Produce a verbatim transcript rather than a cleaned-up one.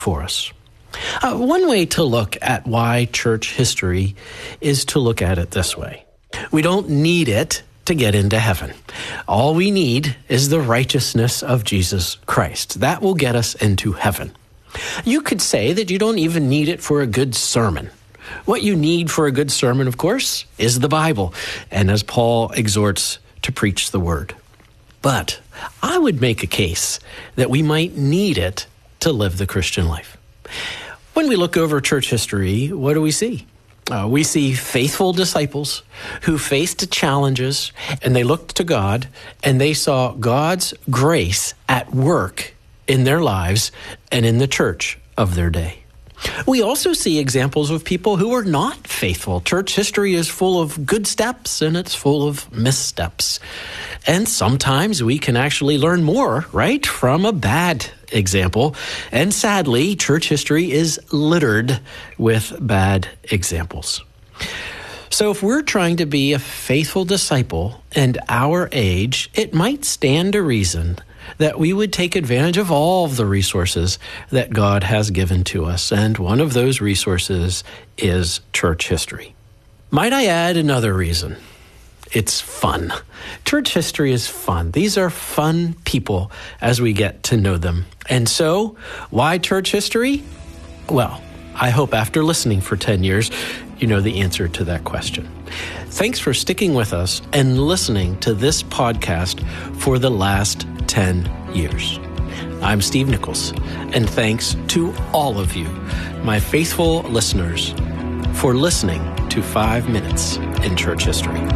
for us. Uh, one way to look at why church history is to look at it this way. We don't need it to get into heaven. All we need is the righteousness of Jesus Christ. That will get us into heaven. You could say that you don't even need it for a good sermon. What you need for a good sermon, of course, is the Bible, and as Paul exhorts, to preach the word. But I would make a case that we might need it to live the Christian life. When we look over church history, what do we see? Uh, we see faithful disciples who faced challenges, and they looked to God, and they saw God's grace at work in their lives and in the church of their day. We also see examples of people who are not faithful. Church history is full of good steps, and it's full of missteps. And sometimes we can actually learn more, right, from a bad example. And sadly, church history is littered with bad examples. So if we're trying to be a faithful disciple in our age, it might stand to reason that we would take advantage of all of the resources that God has given to us. And one of those resources is church history. Might I add another reason? It's fun. Church history is fun. These are fun people as we get to know them. And so, why church history? Well, I hope after listening for ten years, you know the answer to that question. Thanks for sticking with us and listening to this podcast for the last ten years. I'm Steve Nichols, and thanks to all of you, my faithful listeners, for listening to Five Minutes in Church History.